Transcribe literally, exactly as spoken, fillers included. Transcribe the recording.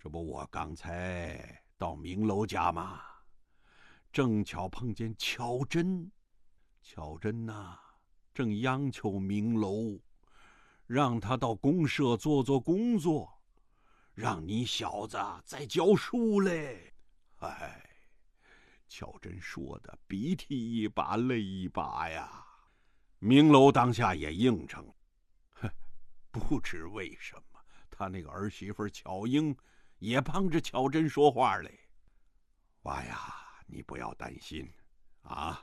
这不我刚才到明楼家吗？正巧碰见巧珍，巧珍呐、啊，正央求明楼，让他到公社做做工作，让你小子再教书嘞。哎，巧珍说的鼻涕一把泪一把呀。明楼当下也应承，哼，不知为什么，他那个儿媳妇巧英也帮着巧珍说话嘞。娃呀，你不要担心啊，